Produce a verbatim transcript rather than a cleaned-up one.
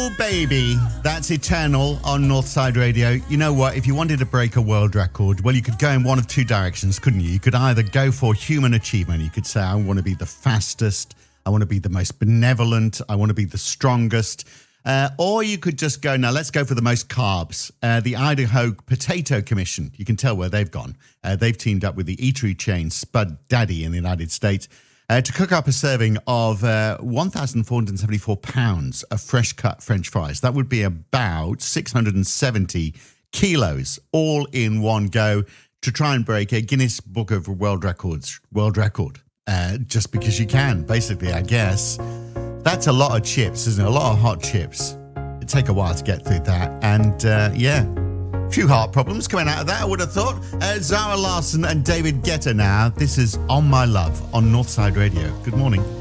Oh, baby. That's Eternal on Northside Radio. You know what? If you wanted to break a world record, well, you could go in one of two directions, couldn't you? You could either go for human achievement. You could say, I want to be the fastest. I want to be the most benevolent. I want to be the strongest. Uh, or you could just go, now let's go for the most carbs. Uh, the Idaho Potato Commission, you can tell where they've gone. Uh, they've teamed up with the eatery chain Spud Daddy in the United States uh, to cook up a serving of uh, one thousand four hundred seventy-four pounds of fresh cut French fries. That would be about six hundred seventy kilos all in one go to try and break a Guinness Book of World Records world record. Uh, just because you can, basically, I guess. That's a lot of chips, isn't it? A lot of hot chips. It'd take a while to get through that. And, uh, yeah, a few heart problems coming out of that, I would have thought. Uh, Zara Larsson and David Guetta now. This is On My Love on Northside Radio. Good morning.